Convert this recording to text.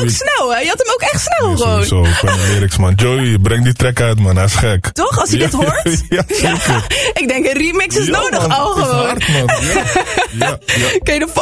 ook snel, hè? Je had hem ook echt snel gewoon. Sowieso, Quentin Lyrics, man. Joey, breng die track uit, man. Hij is gek. Toch, als hij dit hoort? Ja, zeker. Ik denk, een remix is nodig man, al het is gewoon. hard, man. Ja. Ken je de